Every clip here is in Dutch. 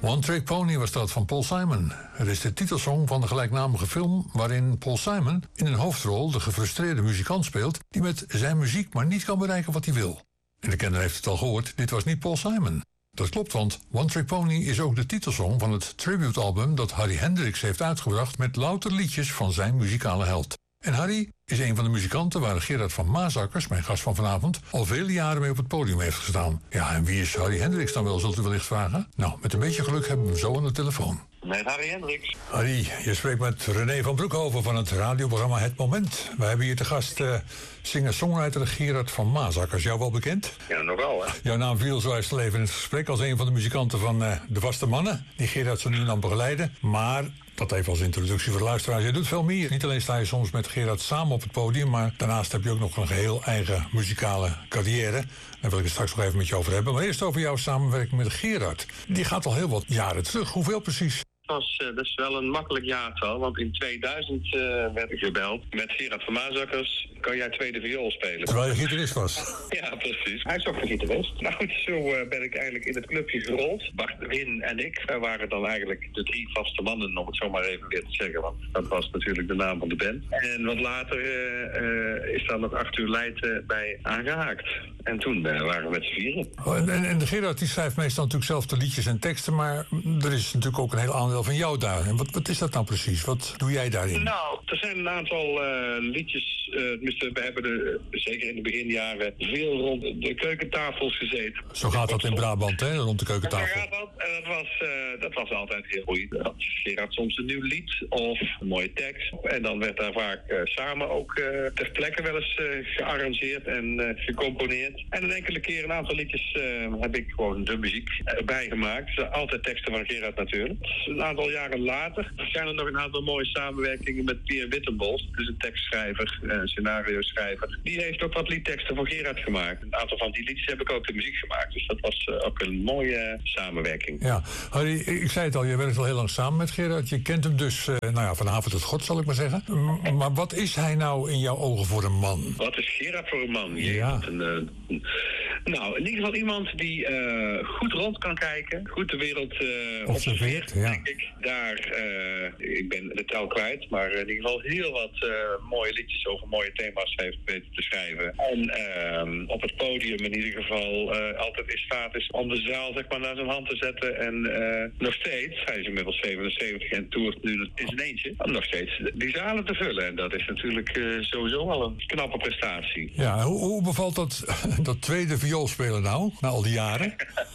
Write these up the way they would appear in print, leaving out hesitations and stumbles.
One Trick Pony was dat van Paul Simon. Het is de titelsong van de gelijknamige film waarin Paul Simon in een hoofdrol de gefrustreerde muzikant speelt die met zijn muziek maar niet kan bereiken wat hij wil. En de kenner heeft het al gehoord, dit was niet Paul Simon. Dat klopt, want One Trick Pony is ook de titelsong van het tributealbum dat Harry Hendricks heeft uitgebracht met louter liedjes van zijn muzikale held. En Harry is een van de muzikanten waar Gerard van Maasakkers, mijn gast van vanavond, al vele jaren mee op het podium heeft gestaan. Ja, en wie is Harry Hendricks dan wel, zult u wellicht vragen? Nou, met een beetje geluk hebben we hem zo aan de telefoon. Met Harry Hendricks. Harry, je spreekt met René van Broekhoven van het radioprogramma Het Moment. We hebben hier te gast singer-songwriter Gerard van Maasakkers. Jou wel bekend? Ja, nogal hè. Jouw naam viel zoals te leven in het gesprek als een van de muzikanten van De Vaste Mannen, die Gerard zo nu en dan begeleiden. Maar dat even als introductie voor de luisteraars. Je doet veel meer. Niet alleen sta je soms met Gerard samen op het podium, maar daarnaast heb je ook nog een geheel eigen muzikale carrière. Daar wil ik het straks nog even met je over hebben. Maar eerst over jouw samenwerking met Gerard. Die gaat al heel wat jaren terug. Hoeveel precies? Dat is wel een makkelijk jaartal, want in 2000 werd ik gebeld met Gerard van Maasakkers. Kan jij tweede viool spelen? Terwijl je gitarist was. Ja, precies. Hij is ook een gitarist. Nou goed, zo ben ik eigenlijk in het clubje gerold. Bart, Win en ik, wij waren dan eigenlijk de 3 vaste mannen, om het zo maar even weer te zeggen. Want dat was natuurlijk de naam van de band. En wat later is daar nog Arthur Leijten bij aangehaakt. En toen waren we met z'n vieren. Oh, en Gerard die schrijft meestal natuurlijk zelf de liedjes en teksten, maar er is natuurlijk ook een heel aandeel van jou daar. En wat is dat nou precies? Wat doe jij daarin? Nou, er zijn een aantal liedjes. We hebben zeker in de beginjaren veel rond de keukentafels gezeten. Zo gaat dat in Brabant, hè? Rond de keukentafel. Zo gaat dat. En dat was altijd heel goed. Dat Gerard soms een nieuw lied of een mooie tekst. En dan werd daar vaak samen ook ter plekke wel eens gearrangeerd en gecomponeerd. En een enkele keer een aantal liedjes heb ik gewoon de muziek erbij gemaakt. Altijd teksten van Gerard natuurlijk. Een aantal jaren later zijn er nog een aantal mooie samenwerkingen met Pierre Wittenbols. Dus een tekstschrijver, scenario schrijver. Die heeft ook wat liedteksten voor Gerard gemaakt. Een aantal van die liedjes heb ik ook de muziek gemaakt. Dus dat was ook een mooie samenwerking. Ja, Harry, ik zei het al, je werkt al heel lang samen met Gerard. Je kent hem dus, vanavond tot God, zal ik maar zeggen. Maar wat is hij nou in jouw ogen voor een man? Wat is Gerard voor een man? Ja. Nou, in ieder geval iemand die goed rond kan kijken. Goed de wereld observeert, ja. Denk ik. Ik ben de taal kwijt, maar in ieder geval heel wat mooie liedjes over mooie thema's heeft weten te schrijven. En op het podium in ieder geval altijd in staat is om de zaal zeg maar naar zijn hand te zetten. En nog steeds, hij is inmiddels 77 en toert nu in zijn eentje, om nog steeds die zalen te vullen. En dat is natuurlijk sowieso wel een knappe prestatie. Ja, hoe bevalt dat tweede vioolspelen nou, na al die jaren?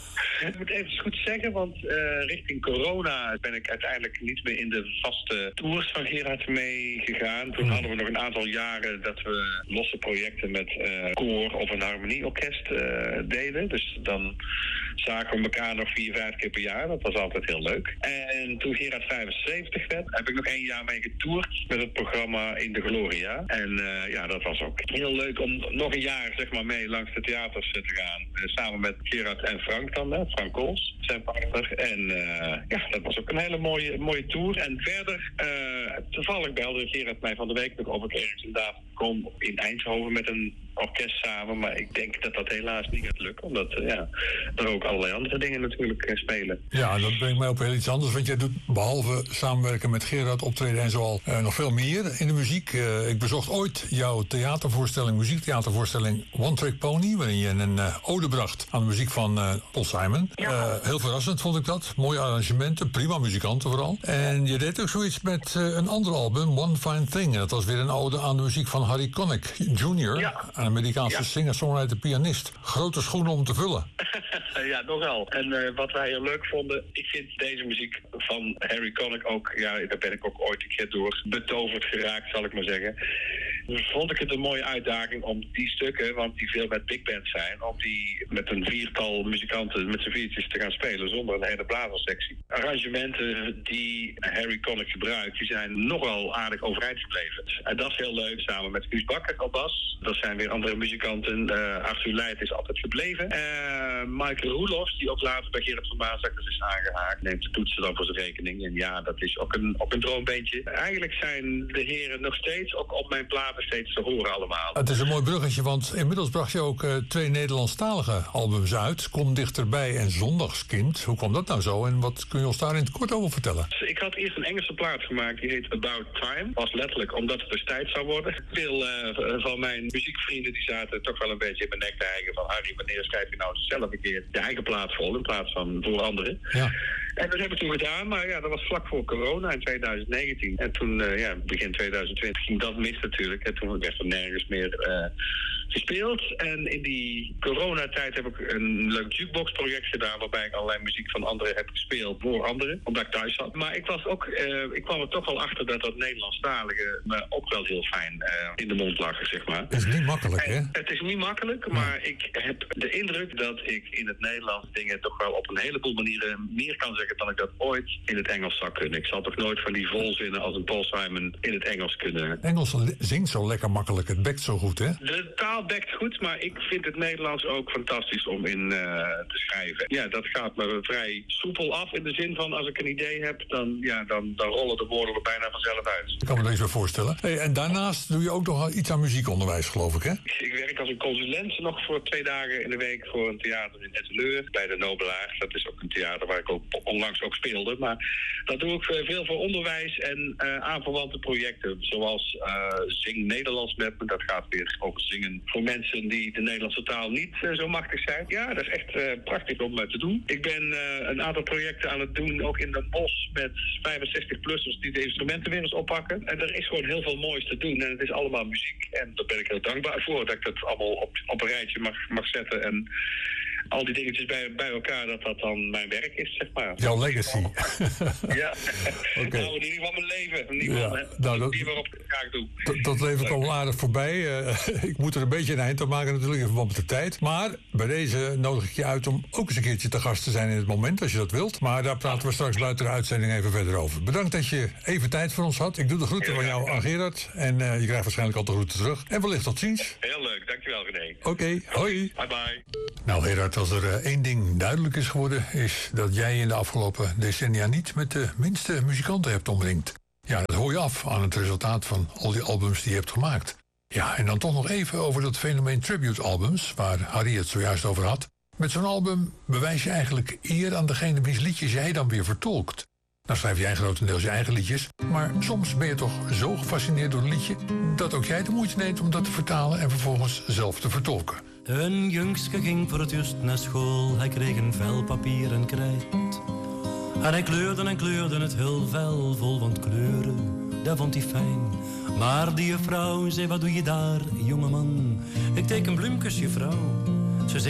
Ik moet even goed zeggen, want richting corona ben ik uiteindelijk niet meer in de vaste tours van Gerard meegegaan. Toen hadden we nog een aantal jaren dat we losse projecten met koor of een harmonieorkest deden. Dus dan zagen we elkaar nog 4-5 keer per jaar. Dat was altijd heel leuk. En toen Gerard 75 werd, heb ik nog 1 jaar mee getoerd met het programma In de Gloria. En dat was ook heel leuk om nog een jaar zeg maar mee langs de theaters te gaan. Samen met Gerard en Frank dan, Frank Kools, zijn partner. En dat was ook een hele mooie tour. En verder, toevallig belde Gerard mij van de week nog of ik ergens inderdaad kon in Eindhoven met een orkest samen. Maar ik denk dat dat helaas niet gaat lukken. Omdat er ook allerlei andere dingen natuurlijk spelen. Ja, dat brengt mij op heel iets anders. Want jij doet behalve samenwerken met Gerard, optreden en zoal nog veel meer in de muziek. Ik bezocht ooit jouw muziektheatervoorstelling One Trick Pony, waarin je een ode bracht aan de muziek van Paul Simon. Ja. Heel verrassend vond ik dat. Mooie arrangementen, prima muzikanten vooral. En je deed ook zoiets met een ander album, One Fine Thing. En dat was weer een ode aan de muziek van Harry Connick Jr., een Amerikaanse singer, songwriter, pianist. Grote schoenen om te vullen. Ja, nogal. En wat wij heel leuk vonden, ik vind deze muziek van Harry Connick ook, daar ben ik ook ooit een keer door betoverd geraakt, zal ik maar zeggen. Vond ik het een mooie uitdaging om die stukken, want die veel met big band zijn, om die met een 4-tal muzikanten met z'n 4'tjes te gaan spelen zonder een hele blazerssectie. Arrangementen die Harry Connick gebruikt, die zijn nogal aardig overeind gebleven. En dat is heel leuk, samen met Guus Bakker op bas. Dat zijn weer andere muzikanten. Arthur Leijten is altijd gebleven. Michael Roelofs, die ook later bij Gerard van Maasakkers is aangehaakt, neemt de toetsen dan voor zijn rekening. En ja, dat is ook een droombeentje. Eigenlijk zijn de heren nog steeds, ook op mijn plaat, later steeds te horen allemaal. Het is een mooi bruggetje, want inmiddels bracht je ook 2 Nederlandstalige albums uit. Kom dichterbij en Zondagskind. Hoe kwam dat nou zo en wat kun je ons daar in het kort over vertellen? Ik had eerst een Engelse plaat gemaakt, die heet About Time. Was letterlijk omdat het dus tijd zou worden. Veel van mijn muziekvrienden die zaten toch wel een beetje in mijn nek te hijgen van Harry, wanneer schrijf je nou zelf een keer je eigen plaat vol in plaats van voor anderen. Ja. En dat heb ik toen gedaan, maar ja, dat was vlak voor corona in 2019. En toen, begin 2020 ging dat mis natuurlijk. En toen werd er nergens meer gespeeld. En in die coronatijd heb ik een leuk jukebox-project gedaan, waarbij ik allerlei muziek van anderen heb gespeeld voor anderen, omdat ik thuis zat. Maar ik kwam er toch wel achter dat Nederlandstalige me ook wel heel fijn in de mond lag, zeg maar. Het is niet makkelijk, hè? Het is niet makkelijk, maar ik heb de indruk dat ik in het Nederlands dingen toch wel op een heleboel manieren meer kan zeggen dan ik dat ooit in het Engels zou kunnen. Ik zal toch nooit van die volzinnen als een Paul Simon in het Engels kunnen. Engels zingt zo lekker makkelijk, het bekt zo goed, hè? De taal bekt goed, maar ik vind het Nederlands ook fantastisch om in te schrijven. Ja, dat gaat me vrij soepel af in de zin van als ik een idee heb, dan rollen de woorden er bijna vanzelf uit. Ik kan me dat eens wel voorstellen. Hey, en daarnaast doe je ook nog iets aan muziekonderwijs, geloof ik, hè? Ik werk als een consulent nog voor 2 dagen in de week voor een theater in Etteleur bij de Nobelaar. Dat is ook een theater waar ik ook onlangs ook speelde. Maar dat doe ik veel voor onderwijs en aanverwante projecten. Zoals Zing Nederlands met me. Dat gaat weer over zingen voor mensen die de Nederlandse taal niet zo machtig zijn. Ja, dat is echt prachtig om te doen. Ik ben een aantal projecten aan het doen, ook in Den Bosch, met 65-plussers die de instrumenten weer eens oppakken. En er is gewoon heel veel moois te doen. En het is allemaal muziek. En daar ben ik heel dankbaar voor dat ik dat allemaal op een rijtje mag zetten. En al die dingetjes bij elkaar, dat dan mijn werk is, zeg maar. Jouw legacy. Ja. Okay. Nou, in ieder geval mijn leven. In ieder geval, die waarop ik graag doe. Dat levert al aardig voorbij. Ik moet er een beetje een eind aan maken natuurlijk, in verband met de tijd. Maar bij deze nodig ik je uit om ook eens een keertje te gast te zijn in het moment, als je dat wilt. Maar daar praten we straks buiten de uitzending even verder over. Bedankt dat je even tijd voor ons had. Ik doe de groeten van jou aan Gerard. En je krijgt waarschijnlijk al de groeten terug. En wellicht tot ziens. Heel leuk, dankjewel René. Oké, hoi. Bye bye. Nou Gerard, als er één ding duidelijk is geworden, is dat jij in de afgelopen decennia niet met de minste muzikanten hebt omringd. Ja, dat hoor je af aan het resultaat van al die albums die je hebt gemaakt. Ja, en dan toch nog even over dat fenomeen tribute-albums, waar Harry het zojuist over had. Met zo'n album bewijs je eigenlijk eer aan degene wiens liedjes jij dan weer vertolkt. Nou schrijf jij grotendeels je eigen liedjes, maar soms ben je toch zo gefascineerd door een liedje dat ook jij de moeite neemt om dat te vertalen en vervolgens zelf te vertolken. Een jongske ging voor het eerst naar school. Hij kreeg een vel papier en krijt. En hij kleurde het heel vel vol, want kleuren, dat vond hij fijn. Maar die juffrouw zei, wat doe je daar, jongeman? Ik teken bloemkes, juffrouw.